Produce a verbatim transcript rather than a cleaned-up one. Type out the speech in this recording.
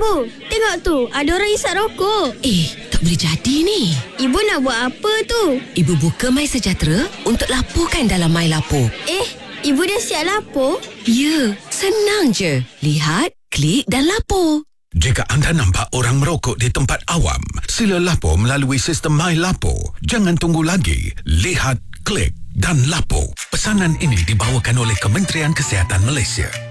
Bu, tengok tu, ada orang isap rokok. Eh, tak boleh jadi ni. Ibu nak buat apa tu? Ibu buka My Sejahtera untuk laporkan dalam My Lapor. Eh, ibu dah siap lapor? Ya, senang je. Lihat, klik dan lapor. Jika anda nampak orang merokok di tempat awam, sila lapor melalui sistem My Lapor. Jangan tunggu lagi. Lihat, klik dan lapor. Pesanan ini dibawakan oleh Kementerian Kesihatan Malaysia.